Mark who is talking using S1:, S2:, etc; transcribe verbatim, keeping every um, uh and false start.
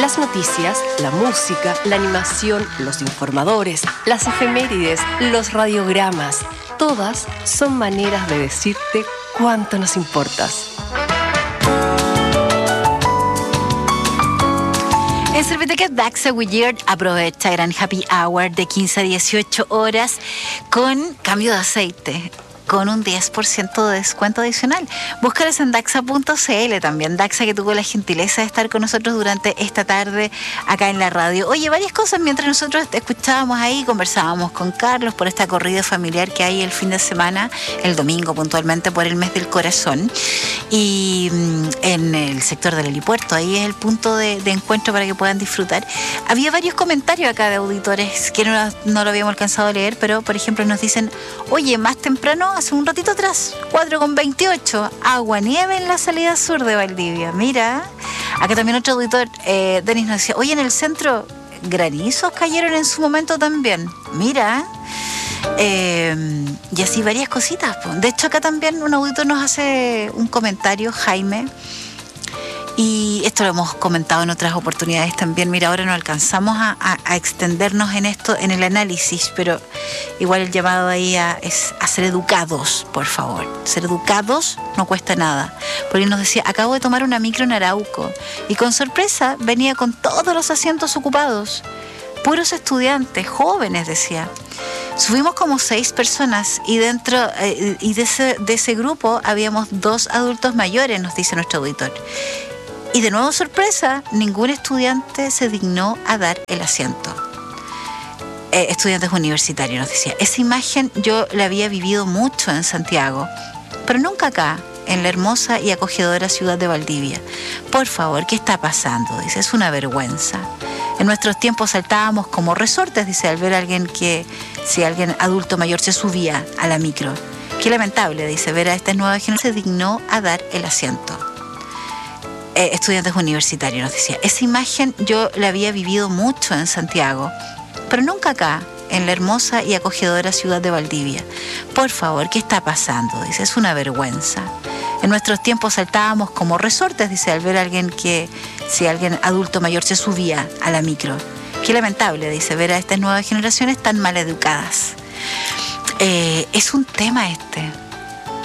S1: Las noticias, la música, la animación, los informadores, las efemérides, los radiogramas, todas son maneras de decirte cuánto nos importas.
S2: En Cervecería Daxa Willard aprovecha gran happy hour de quince a dieciocho horas con cambio de aceite, con un diez por ciento de descuento adicional. Búscalas en daxa punto c l también. Daxa, que tuvo la gentileza de estar con nosotros durante esta tarde acá en la radio. Oye, varias cosas mientras nosotros te escuchábamos ahí, conversábamos con Carlos por esta corrida familiar que hay el fin de semana, el domingo puntualmente, por el mes del corazón. Y mmm, en el sector del helipuerto, ahí es el punto de, de encuentro para que puedan disfrutar. Había varios comentarios acá de auditores que no, no lo habíamos alcanzado a leer, pero por ejemplo nos dicen, oye, más temprano, hace un ratito atrás, cuatro con veintiocho, agua nieve en la salida sur de Valdivia. Mira, acá también otro auditor, eh, Denis, nos decía, oye, en el centro granizos cayeron en su momento también. Mira, eh, y así varias cositas. De hecho, acá también un auditor nos hace un comentario, Jaime, y esto lo hemos comentado en otras oportunidades también. Mira, ahora no alcanzamos a, a, a extendernos en esto, en el análisis, pero igual el llamado ahí a, es a ser educados, por favor. Ser educados no cuesta nada. Porque él nos decía, acabo de tomar una micro en Arauco y con sorpresa venía con todos los asientos ocupados. Puros estudiantes, jóvenes, decía. Subimos como seis personas y dentro eh, y de ese, de ese grupo habíamos dos adultos mayores, nos dice nuestro auditor. Y de nuevo, sorpresa, ningún estudiante se dignó a dar el asiento. Eh, estudiantes universitarios, nos decía. Esa imagen yo la había vivido mucho en Santiago, pero nunca acá, en la hermosa y acogedora ciudad de Valdivia. Por favor, ¿qué está pasando? Dice, es una vergüenza. En nuestros tiempos saltábamos como resortes, dice, al ver a alguien que, si alguien adulto mayor se subía a la micro. Qué lamentable, dice, ver a esta nueva generación se dignó a dar el asiento. Eh, estudiantes universitarios, nos decía. Esa imagen yo la había vivido mucho en Santiago, pero nunca acá, en la hermosa y acogedora ciudad de Valdivia. Por favor, ¿qué está pasando? Dice, es una vergüenza. En nuestros tiempos saltábamos como resortes, dice, al ver a alguien que, si alguien adulto mayor se subía a la micro. Qué lamentable, dice, ver a estas nuevas generaciones tan mal educadas. Eh, es un tema este.